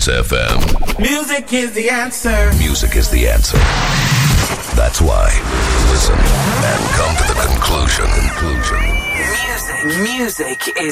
Kiss FM. Music is the answer. Music is the answer. That's why. Listen and come to the conclusion. Music is